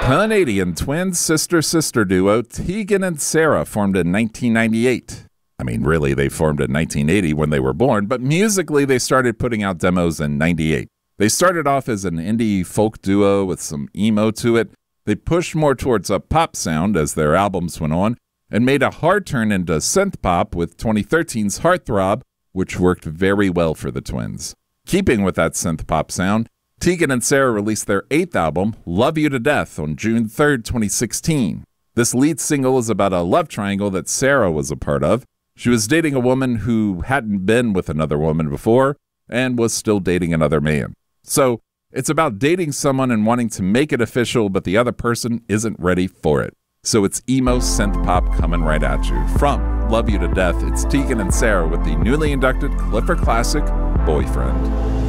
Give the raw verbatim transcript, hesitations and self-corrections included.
Canadian twin sister-sister duo Tegan and Sara formed in nineteen ninety-eight. I mean, really, they formed in nineteen eighty when they were born, but musically they started putting out demos in ninety-eight. They started off as an indie folk duo with some emo to it. They pushed more towards a pop sound as their albums went on, and made a hard turn into synth pop with twenty thirteen's Heartthrob, which worked very well for the twins. Keeping with that synth pop sound, Tegan and Sara released their eighth album, Love You to Death, on June third, twenty sixteen. This lead single is about a love triangle that Sara was a part of. She was dating a woman who hadn't been with another woman before and was still dating another man. So it's about dating someone and wanting to make it official, but the other person isn't ready for it. So it's emo synth pop coming right at you. From Love You to Death, it's Tegan and Sara with the newly inducted Clifford Classic, Boyfriend.